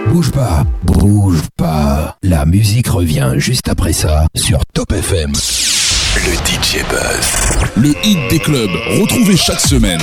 Bouge pas, bouge pas. La musique revient juste après ça sur Top FM. Le DJ Buzz. Le hit des clubs, retrouvé chaque semaine.